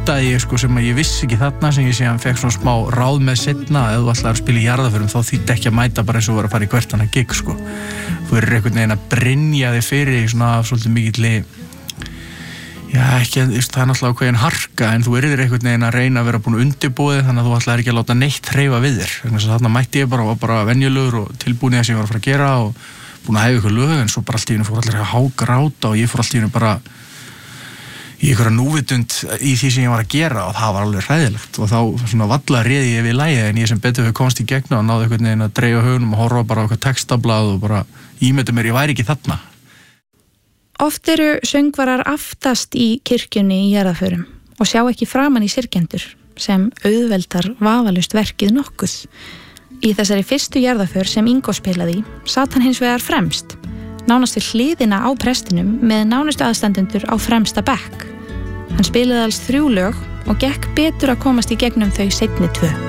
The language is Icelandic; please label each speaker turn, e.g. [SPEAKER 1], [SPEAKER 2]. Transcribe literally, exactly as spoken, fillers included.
[SPEAKER 1] fattaði ég sko sem að ég vissi ekki þarna sem ég síðan fekk svona smá ráð með seinna ef þú ætlar að spila í jarðarförum þá þýddi ekki að mæta bara eins og þú var að fara í hvert annað gig sko. Þú er einhvern veginn að brynja þig fyrir svona svolítið mikilli já ekki, það er náttúrulega ákveðin harka en þú erðir einhvern veginn að reyna að vera búin undirbúið þannig að þú ætlar ekki að láta neitt hreyfa við þér þannig að þarna mætti ég bara og var bara venjulegur og tilbúin í það sem ég var að fara að gera og búin að hefja ykkur lög en svo bara allt í einu fór allir að hágráta og ég fór allt í einu bara í ykkur núvitund í því sem ég var að gera og það var alveg hræðilegt og þá svona valla réði ég við lagið en ég sem betur við komst í gegna og náði einhvern veginn að dreifa hugunum og horfa bara á eitthvað textablað og bara ímynda mér ég væri ekki þarna.
[SPEAKER 2] Oft eru söngvarar aftast í kirkjunni í jarðarförum og sjá ekki framan í syrgjendur sem auðveldar vafalaust verkið nokkuð. Í þessari fyrstu jarðarför sem Ingo spilaði sat hann hins vegar fremst, nánast við hliðina á prestinum með nánustu aðstandendur á fremsta bekk. Hann spilaði alls þrjú lög og gekk betur að komast í gegnum þau seinni tvö.